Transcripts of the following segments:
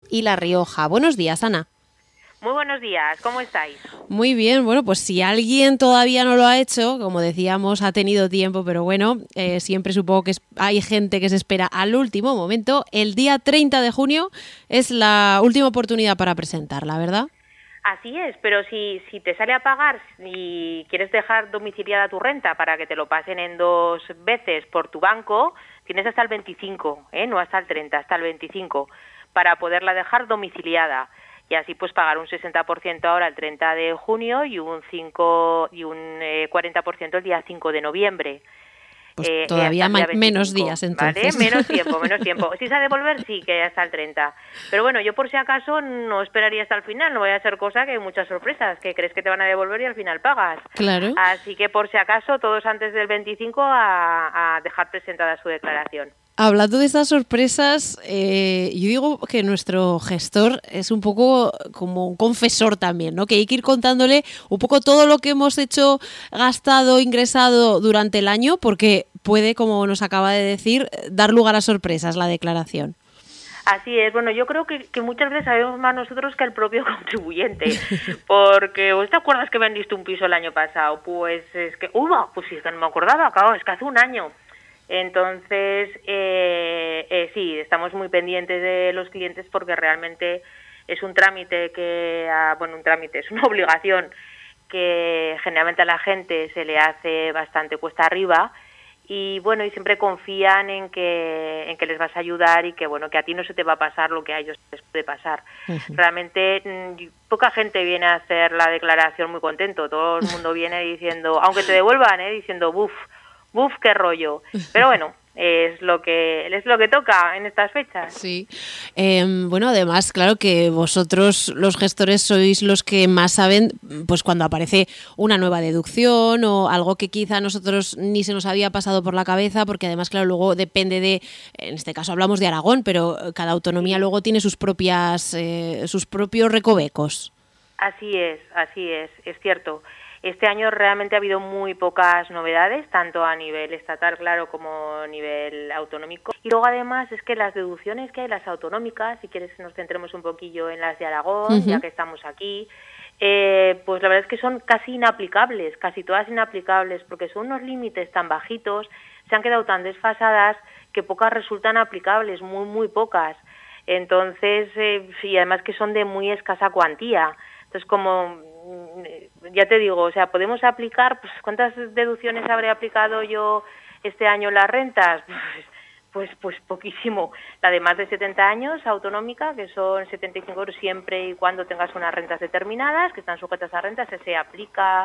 y La Rioja. Buenos días, Ana. Muy buenos días, ¿cómo estáis? Muy bien, bueno, pues si alguien todavía no lo ha hecho, como decíamos, ha tenido tiempo, pero bueno, siempre supongo que hay gente que se espera al último momento. El día 30 de junio es la última oportunidad para presentarla, ¿verdad? Así es, pero si te sale a pagar y quieres dejar domiciliada tu renta para que te lo pasen en 2 veces por tu banco, tienes hasta el 25, no hasta el 30, hasta el 25, para poderla dejar domiciliada. Y así pues pagar un 60% ahora el 30 de junio y un 40% el día 5 de noviembre. Pues todavía menos días, entonces. ¿Vale? Menos tiempo. Si se ha de devolver, sí, que hasta el 30. Pero bueno, yo por si acaso no esperaría hasta el final, no voy a hacer cosa que hay muchas sorpresas, que crees que te van a devolver y al final pagas. Claro. Así que por si acaso, todos antes del 25 a dejar presentada su declaración. Hablando de estas sorpresas, yo digo que nuestro gestor es un poco como un confesor también, ¿no? Que hay que ir contándole un poco todo lo que hemos hecho, gastado, ingresado durante el año, porque puede, como nos acaba de decir, dar lugar a sorpresas la declaración. Así es, bueno, yo creo que muchas veces sabemos más nosotros que el propio contribuyente, porque ¿te acuerdas que vendiste un piso el año pasado? Pues es que, pues sí, es que no me acordaba, claro, es que hace un año. Entonces, sí, estamos muy pendientes de los clientes porque realmente es un trámite es una obligación que generalmente a la gente se le hace bastante cuesta arriba y bueno, y siempre confían en que les vas a ayudar y que bueno, que a ti no se te va a pasar lo que a ellos les puede pasar. Uh-huh. Realmente poca gente viene a hacer la declaración muy contento, todo el mundo viene diciendo, aunque te devuelvan, diciendo, buf, qué rollo. Pero bueno, es lo que toca en estas fechas. Sí. Bueno, además, claro que vosotros, los gestores, sois los que más saben, pues cuando aparece una nueva deducción o algo que quizá a nosotros ni se nos había pasado por la cabeza, porque además, claro, luego depende en este caso hablamos de Aragón, pero cada autonomía luego tiene sus propios recovecos. Así es, cierto. Este año realmente ha habido muy pocas novedades, tanto a nivel estatal, claro, como a nivel autonómico. Y luego, además, es que las deducciones que hay, las autonómicas, si quieres nos centremos un poquillo en las de Aragón, uh-huh, ya que estamos aquí, pues la verdad es que son casi inaplicables, casi todas inaplicables, porque son unos límites tan bajitos, se han quedado tan desfasadas que pocas resultan aplicables, muy, muy pocas. Entonces, sí, además que son de muy escasa cuantía. Entonces, como ya te digo, o sea, podemos aplicar, pues ¿cuántas deducciones habré aplicado yo este año en las rentas? Pues poquísimo. La de más de 70 años, autonómica, que son 75 euros siempre y cuando tengas unas rentas determinadas, que están sujetas a rentas, se aplica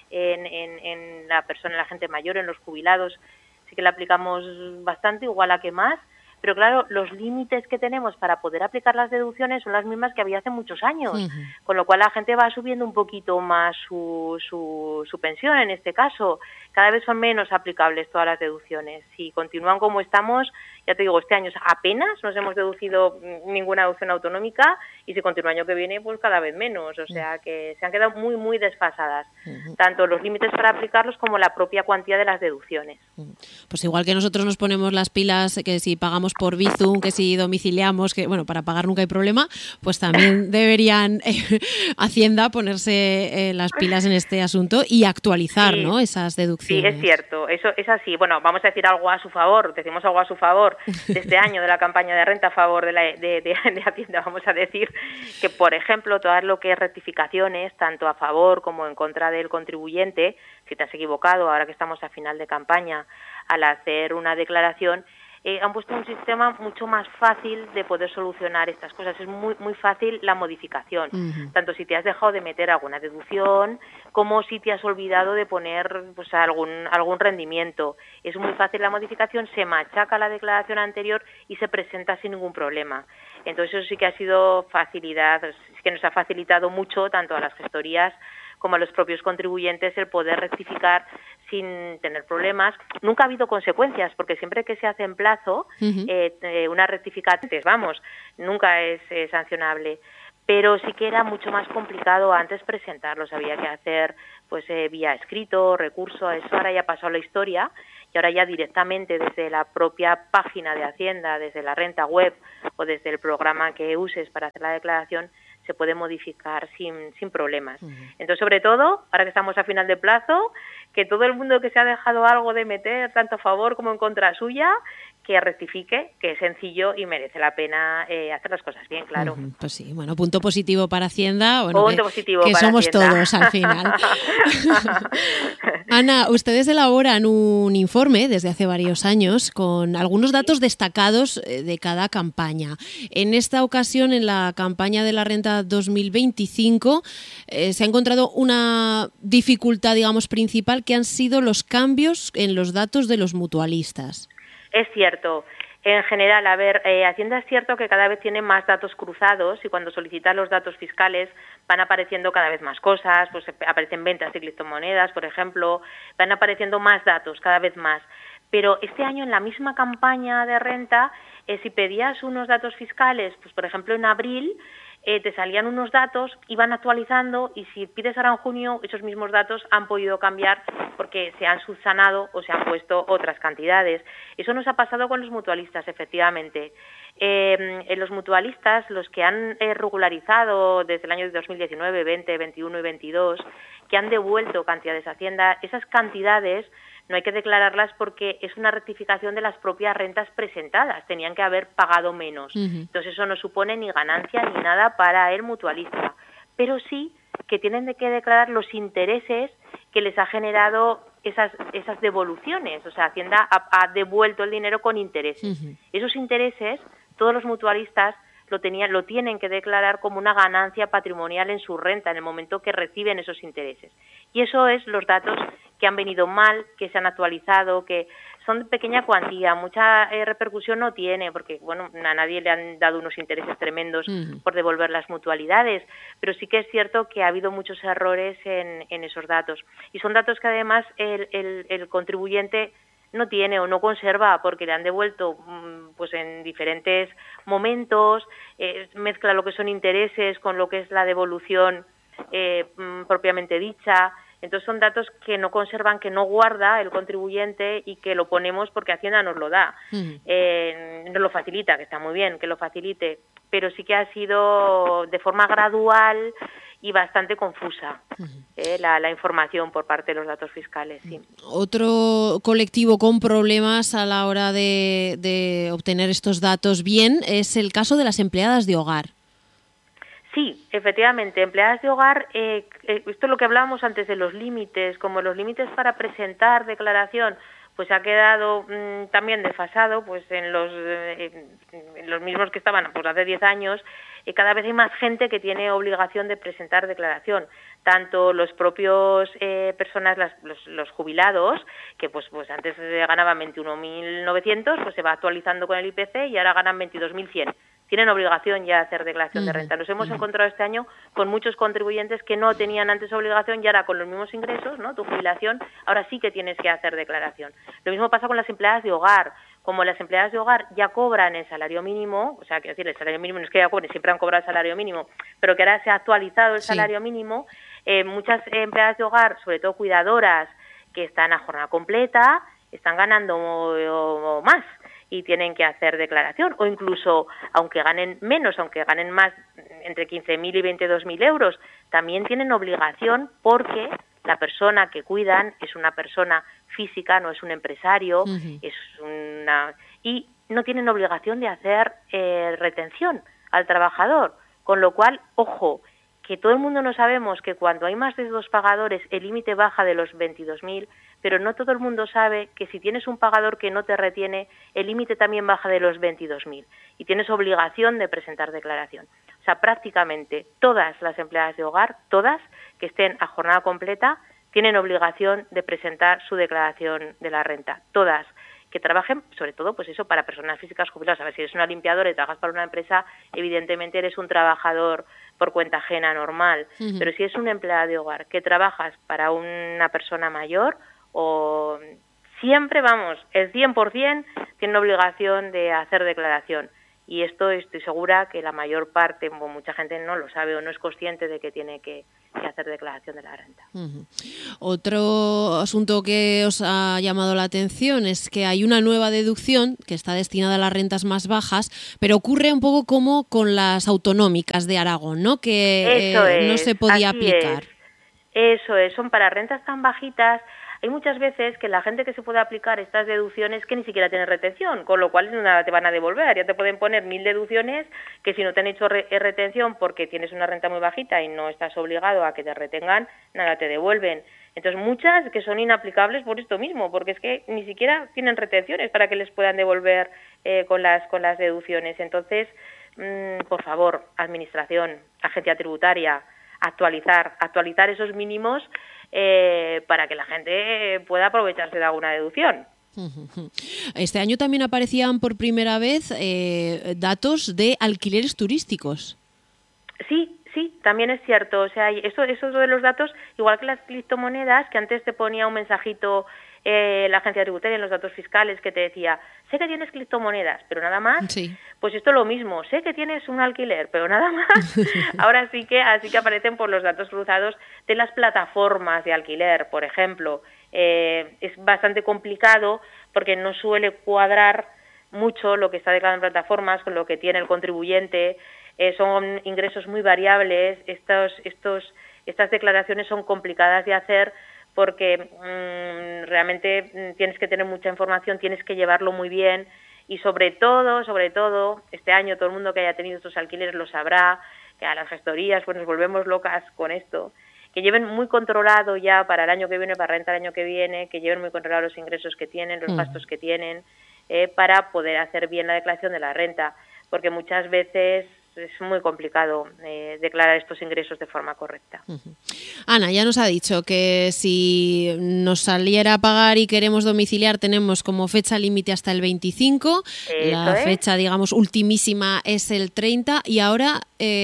en la persona, en la gente mayor, en los jubilados, sí que la aplicamos bastante, igual a que más. Pero claro, los límites que tenemos para poder aplicar las deducciones son las mismas que había hace muchos años, uh-huh, con lo cual la gente va subiendo un poquito más su pensión en este caso. Cada vez son menos aplicables todas las deducciones. Si continúan como estamos, ya te digo, este año apenas nos hemos deducido ninguna deducción autonómica y si continúa el año que viene, pues cada vez menos. O sea que se han quedado muy, muy desfasadas, uh-huh, tanto los límites para aplicarlos como la propia cuantía de las deducciones. Pues igual que nosotros nos ponemos las pilas, que si pagamos por Bizum, que si domiciliamos, que bueno, para pagar nunca hay problema, pues también deberían Hacienda ponerse las pilas en este asunto y actualizar, ¿no?, esas deducciones. Sí, es cierto, eso es así. Bueno, vamos a decir algo a su favor, decimos algo a su favor de este año de la campaña de renta a favor de Hacienda. Vamos a decir que, por ejemplo, todo lo que es rectificaciones, tanto a favor como en contra del contribuyente, si te has equivocado, ahora que estamos a final de campaña, al hacer una declaración, han puesto un sistema mucho más fácil de poder solucionar estas cosas. Es muy, muy fácil la modificación, uh-huh, tanto si te has dejado de meter alguna deducción como si te has olvidado de poner pues algún rendimiento. Es muy fácil la modificación, se machaca la declaración anterior y se presenta sin ningún problema. Entonces eso sí que ha sido facilidad, es que nos ha facilitado mucho tanto a las gestorías como a los propios contribuyentes el poder rectificar sin tener problemas. Nunca ha habido consecuencias, porque siempre que se hace en plazo, uh-huh, una rectificación, nunca es sancionable. Pero sí que era mucho más complicado antes presentarlos, había que hacer pues vía escrito, recurso, eso ahora ya pasó la historia y ahora ya directamente desde la propia página de Hacienda, desde la renta web o desde el programa que uses para hacer la declaración, se puede modificar sin problemas. Entonces, sobre todo, ahora que estamos a final de plazo, que todo el mundo que se ha dejado algo de meter, tanto a favor como en contra suya, que rectifique, que es sencillo y merece la pena hacer las cosas bien, claro. Pues sí, bueno, punto positivo para Hacienda, bueno, punto positivo que para somos Hacienda. todos al final. Ana, ustedes elaboran un informe desde hace varios años con algunos datos destacados de cada campaña. En esta ocasión, en la campaña de la renta 2025, se ha encontrado una dificultad, digamos, principal, que han sido los cambios en los datos de los mutualistas. Es cierto. En general, Hacienda es cierto que cada vez tiene más datos cruzados y cuando solicitas los datos fiscales van apareciendo cada vez más cosas, pues aparecen ventas de criptomonedas, por ejemplo, van apareciendo más datos, cada vez más. Pero este año en la misma campaña de renta, si pedías unos datos fiscales, pues por ejemplo en abril, te salían unos datos, iban actualizando y si pides ahora en junio, esos mismos datos han podido cambiar porque se han subsanado o se han puesto otras cantidades. Eso nos ha pasado con los mutualistas, efectivamente. Los mutualistas, los que han regularizado desde el año 2019, 20, 21 y 22, que han devuelto cantidades a Hacienda, esas cantidades no hay que declararlas porque es una rectificación de las propias rentas presentadas, tenían que haber pagado menos. Entonces eso no supone ni ganancia ni nada para el mutualista, pero sí que tienen que declarar los intereses que les ha generado esas devoluciones, o sea, Hacienda ha devuelto el dinero con intereses. Esos intereses, todos los mutualistas lo tienen que declarar como una ganancia patrimonial en su renta en el momento que reciben esos intereses. Y eso es los datos que han venido mal, que se han actualizado, que son de pequeña cuantía, mucha repercusión no tiene, porque bueno, a nadie le han dado unos intereses tremendos por devolver las mutualidades, pero sí que es cierto que ha habido muchos errores en esos datos. Y son datos que además el contribuyente no tiene o no conserva porque le han devuelto pues en diferentes momentos, mezcla lo que son intereses con lo que es la devolución propiamente dicha. Entonces son datos que no conservan, que no guarda el contribuyente y que lo ponemos porque Hacienda nos lo da. Nos lo facilita, que está muy bien que lo facilite, pero sí que ha sido de forma gradual y bastante confusa la información por parte de los datos fiscales. Sí. Otro colectivo con problemas a la hora de obtener estos datos bien es el caso de las empleadas de hogar. Sí, efectivamente, empleadas de hogar, esto es lo que hablábamos antes de los límites, como los límites para presentar declaración, pues ha quedado también desfasado, pues en los mismos que estaban pues hace 10 años, cada vez hay más gente que tiene obligación de presentar declaración, tanto los propios personas, los jubilados, que pues antes ganaban 21.900, pues se va actualizando con el IPC y ahora ganan 22.100. Tienen obligación ya de hacer declaración de renta. Nos hemos encontrado este año con muchos contribuyentes que no tenían antes obligación y ahora con los mismos ingresos, ¿no? Tu jubilación, ahora sí que tienes que hacer declaración. Lo mismo pasa con las empleadas de hogar. Como las empleadas de hogar ya cobran el salario mínimo, o sea, quiero decir, el salario mínimo no es que ya cobren, siempre han cobrado el salario mínimo, pero que ahora se ha actualizado el salario mínimo, muchas empleadas de hogar, sobre todo cuidadoras, que están a jornada completa, están ganando más y tienen que hacer declaración, o incluso, aunque ganen menos, aunque ganen más, entre 15.000 y 22.000 euros, también tienen obligación porque la persona que cuidan es una persona física, no es un empresario, y no tienen obligación de hacer retención al trabajador, con lo cual, ojo, que todo el mundo no sabemos que cuando hay más de 2 pagadores el límite baja de los 22.000, pero no todo el mundo sabe que si tienes un pagador que no te retiene, el límite también baja de los 22.000 y tienes obligación de presentar declaración. O sea, prácticamente todas las empleadas de hogar, todas que estén a jornada completa, tienen obligación de presentar su declaración de la renta. Todas que trabajen, sobre todo, pues eso, para personas físicas jubiladas. A ver, si eres una limpiadora y trabajas para una empresa, evidentemente eres un trabajador por cuenta ajena normal. Pero si es una empleada de hogar que trabajas para una persona mayor, o siempre, vamos, el 100% tiene obligación de hacer declaración. Y esto estoy segura que la mayor parte, o mucha gente no lo sabe o no es consciente de que tiene que hacer declaración de la renta. Otro asunto que os ha llamado la atención es que hay una nueva deducción que está destinada a las rentas más bajas, pero ocurre un poco como con las autonómicas de Aragón, ¿no? Que no se podía aplicar. Eso es, son para rentas tan bajitas. Hay muchas veces que la gente que se puede aplicar estas deducciones que ni siquiera tiene retención, con lo cual nada te van a devolver. Ya te pueden poner 1000 deducciones que si no te han hecho retención porque tienes una renta muy bajita y no estás obligado a que te retengan, nada te devuelven. Entonces muchas que son inaplicables por esto mismo, porque es que ni siquiera tienen retenciones para que les puedan devolver con las deducciones. Entonces, por favor, administración, agencia tributaria, actualizar esos mínimos para que la gente pueda aprovecharse de alguna deducción. Este año también aparecían por primera vez datos de alquileres turísticos. Sí, también es cierto. O sea, eso de los datos, igual que las criptomonedas, que antes te ponía un mensajito la agencia tributaria en los datos fiscales que te decía, sé que tienes criptomonedas, pero nada más. Sí. Pues esto es lo mismo, sé que tienes un alquiler, pero nada más. Ahora sí que aparecen por los datos cruzados de las plataformas de alquiler, por ejemplo. Es bastante complicado porque no suele cuadrar mucho lo que está declarando en plataformas con lo que tiene el contribuyente. Son ingresos muy variables. Estas declaraciones son complicadas de hacer porque realmente tienes que tener mucha información, tienes que llevarlo muy bien y sobre todo, este año todo el mundo que haya tenido estos alquileres lo sabrá, que a las gestorías pues nos volvemos locas con esto, que lleven muy controlado ya para el año que viene, para renta el año que viene, que lleven muy controlados los ingresos que tienen, los gastos que tienen, para poder hacer bien la declaración de la renta, porque muchas veces es muy complicado declarar estos ingresos de forma correcta. Ana ya nos ha dicho que si nos saliera a pagar y queremos domiciliar tenemos como fecha límite hasta el 25, la fecha digamos ultimísima es el 30 y ahora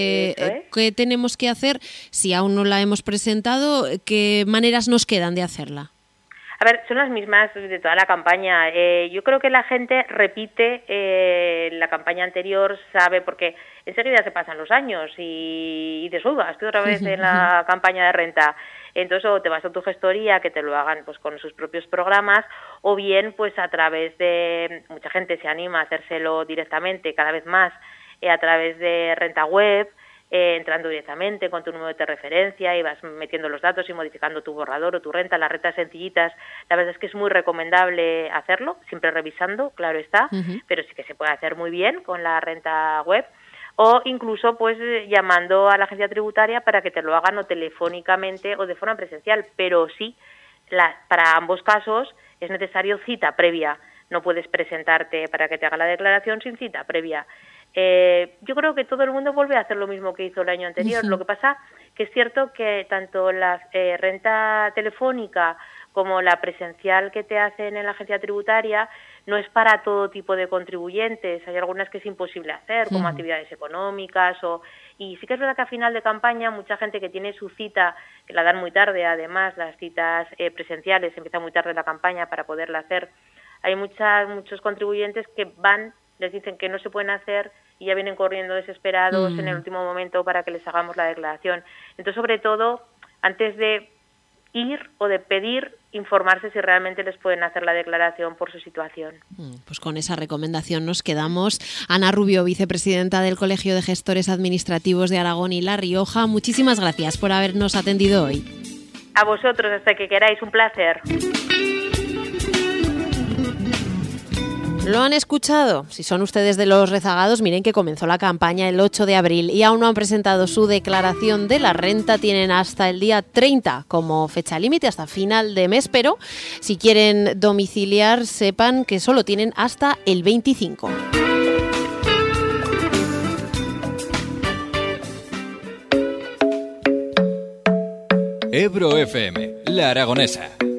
¿qué tenemos que hacer si aún no la hemos presentado? ¿Qué maneras nos quedan de hacerla? A ver, son las mismas de toda la campaña. Yo creo que la gente repite la campaña anterior, sabe, porque enseguida se pasan los años y dices, estoy otra vez en la campaña de renta. Entonces, o te vas a tu gestoría, que te lo hagan pues con sus propios programas, o bien pues a través de, mucha gente se anima a hacérselo directamente, cada vez más, a través de Renta Web, entrando directamente con tu número de referencia y vas metiendo los datos y modificando tu borrador o tu renta, las rentas sencillitas. La verdad es que es muy recomendable hacerlo, siempre revisando, claro está, pero sí que se puede hacer muy bien con la Renta Web, o incluso pues llamando a la agencia tributaria para que te lo hagan o telefónicamente o de forma presencial, pero sí, para ambos casos es necesario cita previa, no puedes presentarte para que te haga la declaración sin cita previa. Yo creo que todo el mundo vuelve a hacer lo mismo que hizo el año anterior. Lo que pasa que es cierto que tanto la renta telefónica como la presencial que te hacen en la agencia tributaria no es para todo tipo de contribuyentes. Hay algunas que es imposible hacer, como actividades económicas y sí que es verdad que a final de campaña mucha gente que tiene su cita, que la dan muy tarde, además las citas presenciales empiezan muy tarde la campaña para poderla hacer. Hay muchos contribuyentes que les dicen que no se pueden hacer y ya vienen corriendo desesperados en el último momento para que les hagamos la declaración. Entonces, sobre todo, antes de ir o de pedir, informarse si realmente les pueden hacer la declaración por su situación. Pues con esa recomendación nos quedamos. Ana Rubio, vicepresidenta del Colegio de Gestores Administrativos de Aragón y La Rioja, muchísimas gracias por habernos atendido hoy. A vosotros, hasta que queráis, un placer. ¿Lo han escuchado? Si son ustedes de los rezagados, miren que comenzó la campaña el 8 de abril y aún no han presentado su declaración de la renta. Tienen hasta el día 30 como fecha límite, hasta final de mes, pero si quieren domiciliar, sepan que solo tienen hasta el 25. Ebro FM, La Aragonesa.